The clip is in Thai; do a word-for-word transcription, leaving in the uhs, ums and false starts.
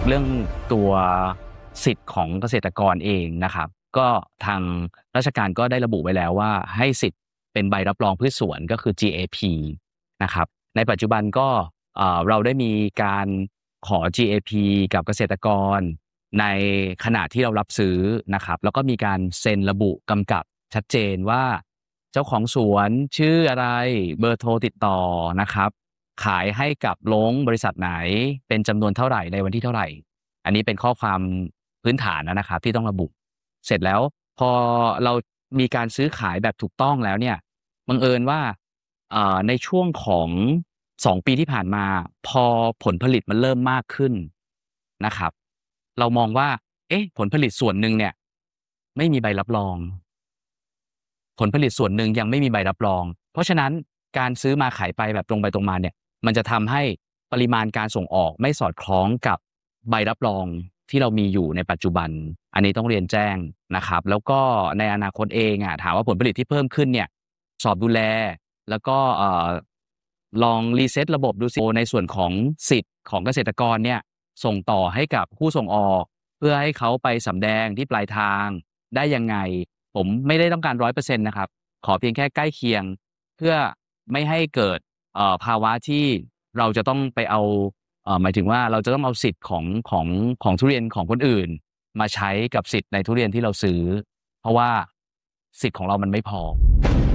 เรื่องตัวสิทธิ์ของเกษตรกรเองนะครับก็ทางราชการก็ได้ระบุไว้แล้วว่าให้สิทธิ์เป็นใบรับรองพืชสวนก็คือ จี เอ พี นะครับในปัจจุบันก็เอ่อเราได้มีการขอ จี เอ พี กับเกษตรกรในขณะที่เรารับซื้อนะครับแล้วก็มีการเซ็นระบุกำกับชัดเจนว่าเจ้าของสวนชื่ออะไรเบอร์โทรติดต่อนะครับขายให้กับลงบริษัทไหนเป็นจำนวนเท่าไหร่ในวันที่เท่าไหร่อันนี้เป็นข้อความพื้นฐานนะครับที่ต้องระบุเสร็จแล้วพอเรามีการซื้อขายแบบถูกต้องแล้วเนี่ยบังเอิญว่าเอ่อในช่วงของสองปีที่ผ่านมาพอผลผลิตมันเริ่มมากขึ้นนะครับเรามองว่าเอ๊ะผลผลิตส่วนหนึ่งเนี่ยไม่มีใบรับรองผลผลิตส่วนหนึ่งยังไม่มีใบรับรองเพราะฉะนั้นการซื้อมาขายไปแบบตรงไปตรงมาเนี่ยมันจะทำให้ปริมาณการส่งออกไม่สอดคล้องกับใบรับรองที่เรามีอยู่ในปัจจุบันอันนี้ต้องเรียนแจ้งนะครับแล้วก็ในอนาคตเองอะถามว่าผลผลิตที่เพิ่มขึ้นเนี่ยสอบดูแลแล้วก็เอ่อลอง reset ระบบดูสิในส่วนของสิทธิ์ของเกษตรกรเนี่ยส่งต่อให้กับผู้ส่งออกเพื่อให้เขาไปสำแดงที่ปลายทางได้ยังไง ผมไม่ได้ต้องการร้อยเปอร์เซ็นต์นะครับขอเพียงแค่ใกล้เคียงเพื่อไม่ให้เกิดเอ่อภาวะที่เราจะต้องไปเอาเอ่อหมายถึงว่าเราจะต้องเอาสิทธิ์ของของของทุเรียนของคนอื่นมาใช้กับสิทธิ์ในทุเรียนที่เราซื้อเพราะว่าสิทธิ์ของเรามันไม่พอ